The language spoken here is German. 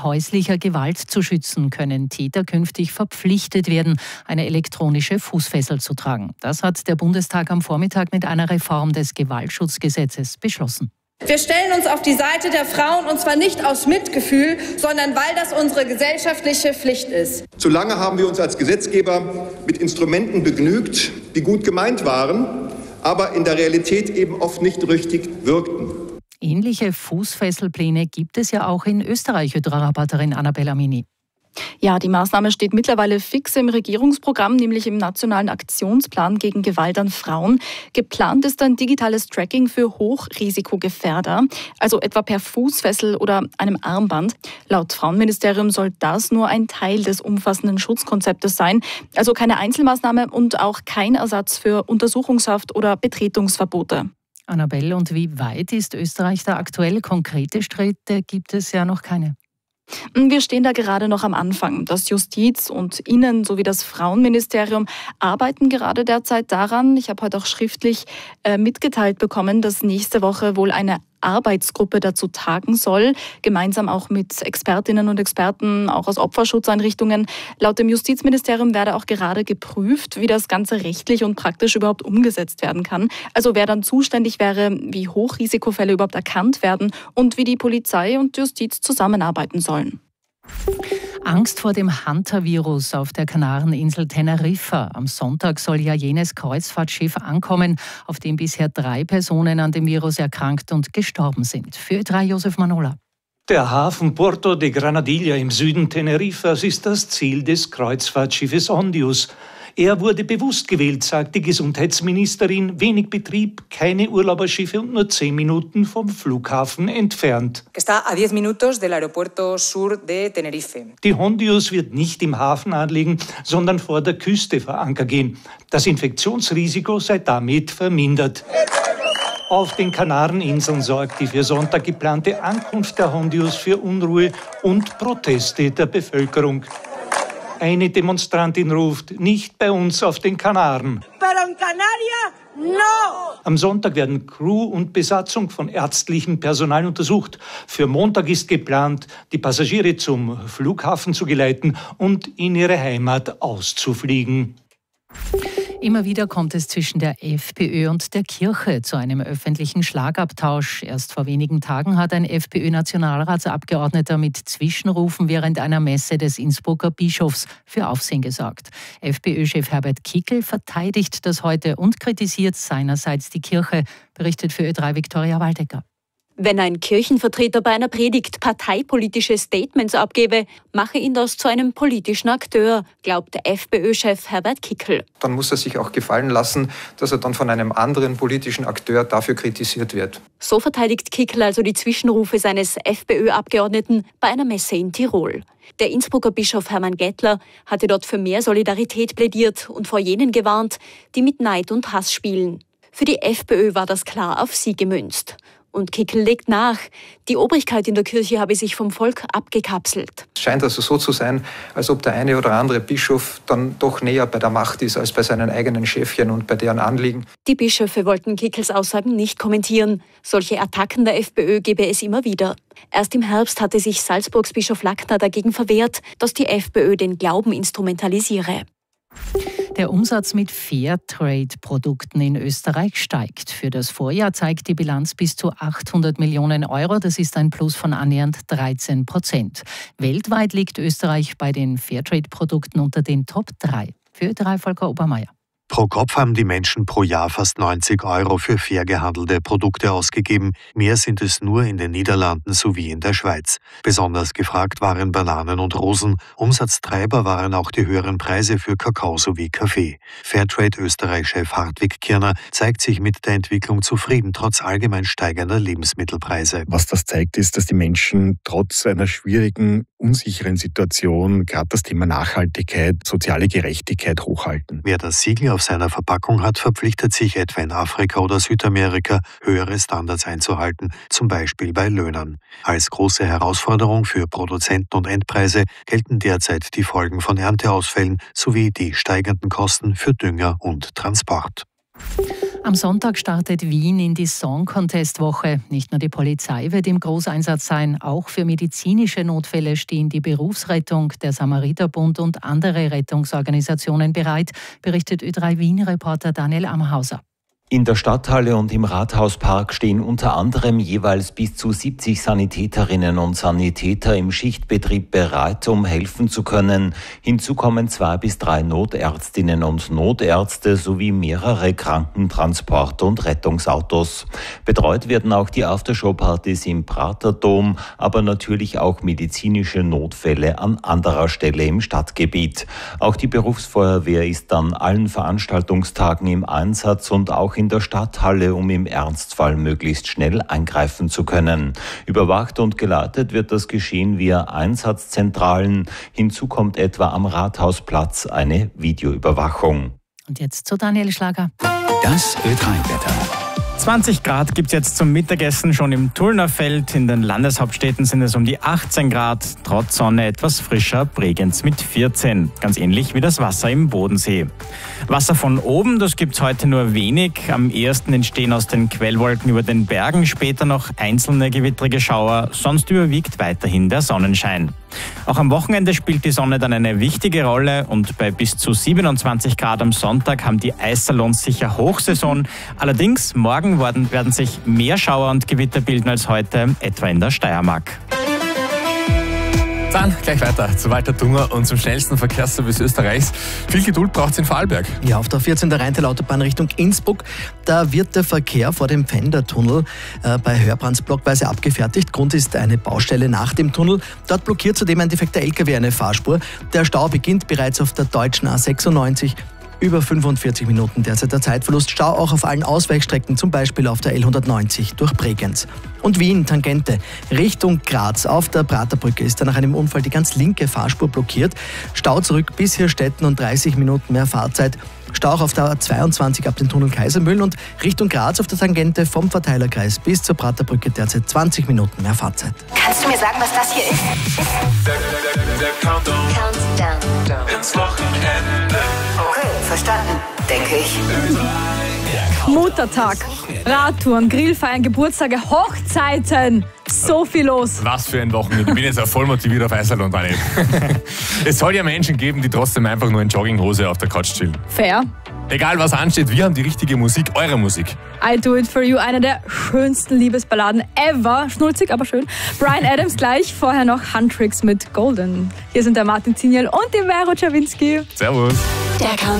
vor häuslicher Gewalt zu schützen, können Täter künftig verpflichtet werden, eine elektronische Fußfessel zu tragen. Das hat der Bundestag am Vormittag mit einer Reform des Gewaltschutzgesetzes beschlossen. Wir stellen uns auf die Seite der Frauen, und zwar nicht aus Mitgefühl, sondern weil das unsere gesellschaftliche Pflicht ist. Zu lange haben wir uns als Gesetzgeber mit Instrumenten begnügt, die gut gemeint waren, aber in der Realität eben oft nicht richtig wirkten. Ähnliche Fußfesselpläne gibt es ja auch in Österreich, Hydra-Reporterin Annabella Mini. Ja, die Maßnahme steht mittlerweile fix im Regierungsprogramm, nämlich im Nationalen Aktionsplan gegen Gewalt an Frauen. Geplant ist ein digitales Tracking für Hochrisikogefährder, also etwa per Fußfessel oder einem Armband. Laut Frauenministerium soll das nur ein Teil des umfassenden Schutzkonzeptes sein, also keine Einzelmaßnahme und auch kein Ersatz für Untersuchungshaft oder Betretungsverbote. Annabelle, und wie weit ist Österreich da aktuell? Konkrete Schritte gibt es ja noch keine. Wir stehen da gerade noch am Anfang. Das Justiz- und Innen- sowie das Frauenministerium arbeiten gerade derzeit daran. Ich habe heute auch schriftlich mitgeteilt bekommen, dass nächste Woche wohl eine Arbeitsgruppe dazu tagen soll, gemeinsam auch mit Expertinnen und Experten, auch aus Opferschutzeinrichtungen. Laut dem Justizministerium werde auch gerade geprüft, wie das Ganze rechtlich und praktisch überhaupt umgesetzt werden kann. Also wer dann zuständig wäre, wie Hochrisikofälle überhaupt erkannt werden und wie die Polizei und Justiz zusammenarbeiten sollen. Angst vor dem Hunter-Virus auf der Kanareninsel Teneriffa. Am Sonntag soll ja jenes Kreuzfahrtschiff ankommen, auf dem bisher 3 Personen an dem Virus erkrankt und gestorben sind. Für Ö3 Josef Manola. Der Hafen Porto de Granadilla im Süden Teneriffas ist das Ziel des Kreuzfahrtschiffes Hondius. Er wurde bewusst gewählt, sagt die Gesundheitsministerin. Wenig Betrieb, keine Urlauberschiffe und nur 10 Minuten vom Flughafen entfernt. Está a 10 minutos del Aeropuerto Sur de Tenerife. Die Hondius wird nicht im Hafen anlegen, sondern vor der Küste vor Anker gehen. Das Infektionsrisiko sei damit vermindert. Auf den Kanareninseln sorgt die für Sonntag geplante Ankunft der Hondius für Unruhe und Proteste der Bevölkerung. Eine Demonstrantin ruft, nicht bei uns auf den Kanaren. Pero en Canarias, no! Am Sonntag werden Crew und Besatzung von ärztlichem Personal untersucht. Für Montag ist geplant, die Passagiere zum Flughafen zu geleiten und in ihre Heimat auszufliegen. Immer wieder kommt es zwischen der FPÖ und der Kirche zu einem öffentlichen Schlagabtausch. Erst vor wenigen Tagen hat ein FPÖ-Nationalratsabgeordneter mit Zwischenrufen während einer Messe des Innsbrucker Bischofs für Aufsehen gesorgt. FPÖ-Chef Herbert Kickl verteidigt das heute und kritisiert seinerseits die Kirche, berichtet für Ö3 Viktoria Waldecker. Wenn ein Kirchenvertreter bei einer Predigt parteipolitische Statements abgebe, mache ihn das zu einem politischen Akteur, glaubt der FPÖ-Chef Herbert Kickl. Dann muss er sich auch gefallen lassen, dass er dann von einem anderen politischen Akteur dafür kritisiert wird. So verteidigt Kickl also die Zwischenrufe seines FPÖ-Abgeordneten bei einer Messe in Tirol. Der Innsbrucker Bischof Hermann Gettler hatte dort für mehr Solidarität plädiert und vor jenen gewarnt, die mit Neid und Hass spielen. Für die FPÖ war das klar auf sie gemünzt. Und Kickl legt nach, die Obrigkeit in der Kirche habe sich vom Volk abgekapselt. Es scheint also so zu sein, als ob der eine oder andere Bischof dann doch näher bei der Macht ist als bei seinen eigenen Chefchen und bei deren Anliegen. Die Bischöfe wollten Kickls Aussagen nicht kommentieren. Solche Attacken der FPÖ gebe es immer wieder. Erst im Herbst hatte sich Salzburgs Bischof Lackner dagegen verwehrt, dass die FPÖ den Glauben instrumentalisiere. Der Umsatz mit Fairtrade-Produkten in Österreich steigt. Für das Vorjahr zeigt die Bilanz bis zu 800 Millionen Euro. Das ist ein Plus von annähernd 13%. Weltweit liegt Österreich bei den Fairtrade-Produkten unter den Top 3. Für Ö3 Volker Obermeier. Pro Kopf haben die Menschen pro Jahr fast 90 Euro für fair gehandelte Produkte ausgegeben. Mehr sind es nur in den Niederlanden sowie in der Schweiz. Besonders gefragt waren Bananen und Rosen. Umsatztreiber waren auch die höheren Preise für Kakao sowie Kaffee. Fairtrade Österreich-Chef Hartwig Kirner zeigt sich mit der Entwicklung zufrieden, trotz allgemein steigender Lebensmittelpreise. Was das zeigt, ist, dass die Menschen trotz einer schwierigen, unsicheren Situation gerade das Thema Nachhaltigkeit, soziale Gerechtigkeit hochhalten. Wer das Siegel auf seiner Verpackung hat, verpflichtet sich etwa in Afrika oder Südamerika, höhere Standards einzuhalten, zum Beispiel bei Löhnern. Als große Herausforderung für Produzenten und Endpreise gelten derzeit die Folgen von Ernteausfällen sowie die steigenden Kosten für Dünger und Transport. Am Sonntag startet Wien in die Song-Contest-Woche. Nicht nur die Polizei wird im Großeinsatz sein, auch für medizinische Notfälle stehen die Berufsrettung, der Samariterbund und andere Rettungsorganisationen bereit, berichtet Ö3 Wien-Reporter Daniel Amhauser. In der Stadthalle und im Rathauspark stehen unter anderem jeweils bis zu 70 Sanitäterinnen und Sanitäter im Schichtbetrieb bereit, um helfen zu können. Hinzu kommen 2 bis 3 Notärztinnen und Notärzte sowie mehrere Krankentransport- und Rettungsautos. Betreut werden auch die Aftershow-Partys im Praterdom, aber natürlich auch medizinische Notfälle an anderer Stelle im Stadtgebiet. Auch die Berufsfeuerwehr ist an allen Veranstaltungstagen im Einsatz und auch in der Stadthalle, um im Ernstfall möglichst schnell eingreifen zu können. Überwacht und geleitet wird das Geschehen via Einsatzzentralen. Hinzu kommt etwa am Rathausplatz eine Videoüberwachung. Und jetzt zu Daniel Schlager. Das Ö3-Wetter. 20 Grad gibt es jetzt zum Mittagessen schon im Tullner Feld. In den Landeshauptstädten sind es um die 18 Grad. Trotz Sonne etwas frischer, Bregenz mit 14. Ganz ähnlich wie das Wasser im Bodensee. Wasser von oben, das gibt es heute nur wenig. Am ehesten entstehen aus den Quellwolken über den Bergen. Später noch einzelne gewittrige Schauer. Sonst überwiegt weiterhin der Sonnenschein. Auch am Wochenende spielt die Sonne dann eine wichtige Rolle. Und bei bis zu 27 Grad am Sonntag haben die Eissalons sicher Hochsaison. Allerdings morgen werden sich mehr Schauer und Gewitter bilden als heute, etwa in der Steiermark. Dann gleich weiter zu Walter Dunger und zum schnellsten Verkehrsservice Österreichs. Viel Geduld braucht es in Vorarlberg. Ja, auf der 14. Rheintal-Autobahn Richtung Innsbruck, da wird der Verkehr vor dem Pfändertunnel bei Hörbrands blockweise abgefertigt. Grund ist eine Baustelle nach dem Tunnel. Dort blockiert zudem ein defekter LKW eine Fahrspur. Der Stau beginnt bereits auf der deutschen A96. Über 45 Minuten derzeit der Zeitverlust. Stau auch auf allen Ausweichstrecken, zum Beispiel auf der L190 durch Bregenz. Und Wien, Tangente, Richtung Graz. Auf der Praterbrücke ist nach einem Unfall die ganz linke Fahrspur blockiert. Stau zurück bis Hirstetten und 30 Minuten mehr Fahrzeit. Stau auch auf der A22 ab den Tunnel Kaisermühlen und Richtung Graz auf der Tangente vom Verteilerkreis bis zur Praterbrücke derzeit 20 Minuten mehr Fahrzeit. Kannst du mir sagen, was das hier ist? Der Countdown ins Wochenende. Okay, verstanden, denke ich. Muttertag, Radtouren, Grillfeiern, Geburtstage, Hochzeiten. So viel los. Was für ein Wochenende. Ich bin jetzt auch voll motiviert auf Eissalon, Daniel. Es soll ja Menschen geben, die trotzdem einfach nur in Jogginghose auf der Couch chillen. Fair. Egal was ansteht, wir haben die richtige Musik, eure Musik. I Do It For You, eine der schönsten Liebesballaden ever. Schnulzig, aber schön. Bryan Adams gleich, vorher noch Huntrix mit Golden. Hier sind der Martin Ziniel und die Vero Czawinski. Servus. Der